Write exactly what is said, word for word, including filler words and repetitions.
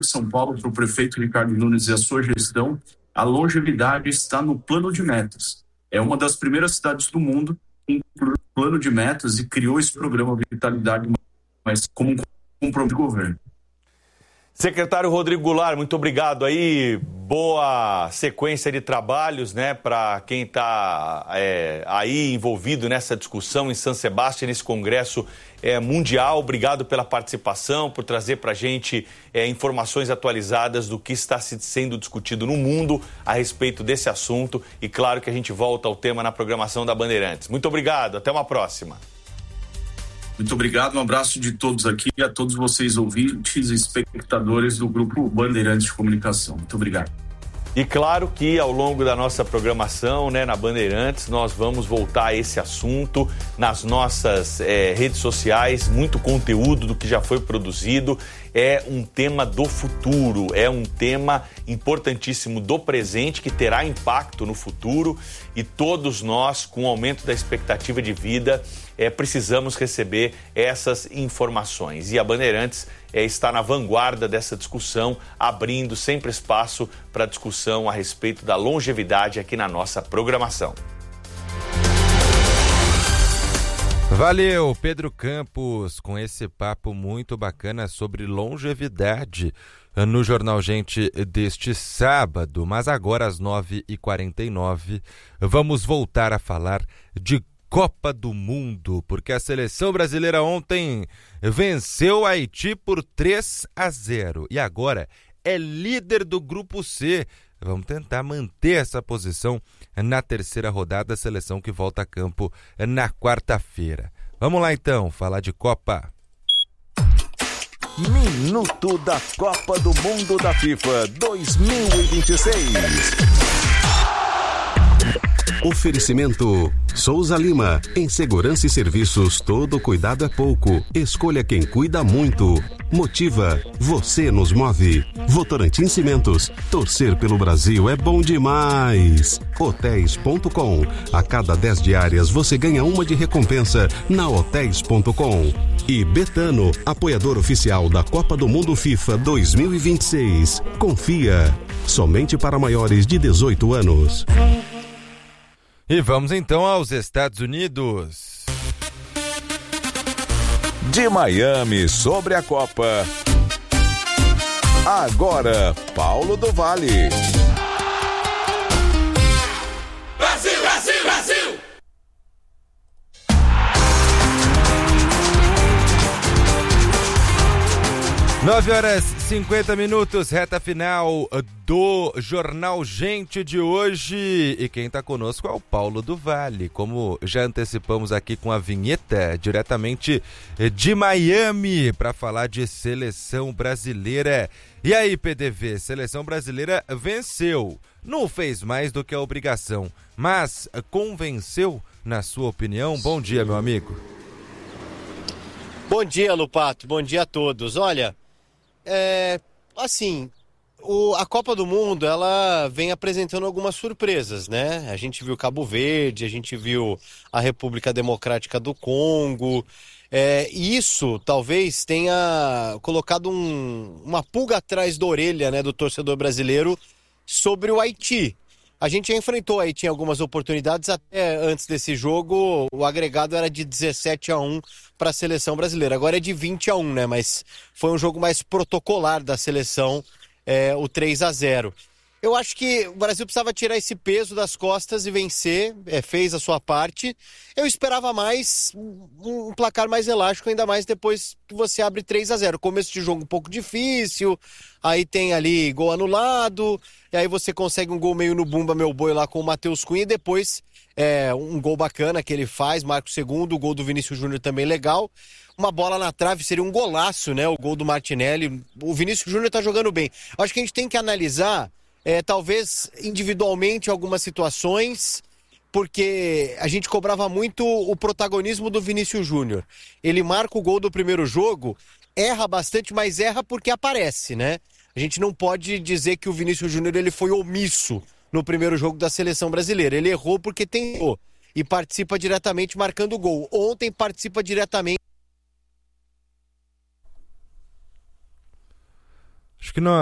de São Paulo, para o prefeito Ricardo Nunes e a sua gestão, a longevidade está no plano de metas. É uma das primeiras cidades do mundo que incluiu o plano de metas e criou esse programa Vitalidade, mas como um compromisso do governo. Secretário Rodrigo Goulart, muito obrigado aí, boa sequência de trabalhos, né, para quem está é, aí envolvido nessa discussão em São Sebastião, nesse congresso é, mundial. Obrigado pela participação, por trazer para a gente é, informações atualizadas do que está sendo discutido no mundo a respeito desse assunto, e claro que a gente volta ao tema na programação da Bandeirantes. Muito obrigado, até uma próxima. Muito obrigado, um abraço de todos aqui e a todos vocês ouvintes e espectadores do Grupo Bandeirantes de Comunicação. Muito obrigado. E claro que ao longo da nossa programação, né, na Bandeirantes, nós vamos voltar a esse assunto nas nossas é, redes sociais, muito conteúdo do que já foi produzido. É um tema do futuro, é um tema importantíssimo do presente que terá impacto no futuro, e todos nós, com o aumento da expectativa de vida, é, precisamos receber essas informações. E a Bandeirantes é, está na vanguarda dessa discussão, abrindo sempre espaço para discussão a respeito da longevidade aqui na nossa programação. Valeu, Pedro Campos, com esse papo muito bacana sobre longevidade no Jornal Gente deste sábado. Mas agora, às nove e quarenta e nove, vamos voltar a falar de Copa do Mundo, porque a seleção brasileira ontem venceu o Haiti por três a zero e agora é líder do Grupo C. Vamos tentar manter essa posição na terceira rodada, a seleção que volta a campo na quarta-feira. Vamos lá então, falar de Copa. Minuto da Copa do Mundo da FIFA dois mil e vinte e seis. Oferecimento Souza Lima. Em segurança e serviços, todo cuidado é pouco. Escolha quem cuida muito. Motiva. Você nos move. Votorantim Cimentos. Torcer pelo Brasil é bom demais. Hotéis ponto com. A cada dez diárias você ganha uma de recompensa na hotéis ponto com. E Betano, apoiador oficial da Copa do Mundo FIFA dois mil e vinte e seis. Confia. Somente para maiores de dezoito anos. E vamos então aos Estados Unidos. De Miami sobre a Copa. Agora, Paulo do Vale. Brasil, Brasil, Brasil! nove horas e cinquenta minutos, reta final do Jornal Gente de hoje. E quem está conosco é o Paulo do Vale, como já antecipamos aqui com a vinheta, diretamente de Miami, para falar de seleção brasileira. E aí, P D V, seleção brasileira venceu, não fez mais do que a obrigação, mas convenceu, na sua opinião? Bom dia, meu amigo. Bom dia, Lupato, bom dia a todos. Olha, É, assim, o, a Copa do Mundo, ela vem apresentando algumas surpresas, né? A gente viu Cabo Verde, a gente viu a República Democrática do Congo. É, isso talvez tenha colocado um, uma pulga atrás da orelha, né, do torcedor brasileiro sobre o Haiti. A gente já enfrentou o Haiti em algumas oportunidades, até antes desse jogo o agregado era de dezessete a um para a seleção brasileira. Agora é de vinte a um, né? Mas foi um jogo mais protocolar da seleção, é, o três a zero. Eu acho que o Brasil precisava tirar esse peso das costas e vencer, é, fez a sua parte. Eu esperava mais, um, um placar mais elástico, ainda mais depois que você abre três a zero. Começo de jogo um pouco difícil, aí tem ali gol anulado, e aí você consegue um gol meio no bumba meu boi lá com o Matheus Cunha, e depois é, um gol bacana que ele faz, marca o segundo, o gol do Vinícius Júnior também legal. Uma bola na trave seria um golaço, né? O gol do Martinelli. O Vinícius Júnior tá jogando bem. Acho que a gente tem que analisar É, talvez individualmente algumas situações, porque a gente cobrava muito o protagonismo do Vinícius Júnior. Ele marca o gol do primeiro jogo, erra bastante, mas erra porque aparece, né? A gente não pode dizer que o Vinícius Júnior ele foi omisso no primeiro jogo da seleção brasileira. Ele errou porque tentou e participa diretamente marcando o gol. Ontem participa diretamente. Acho que não.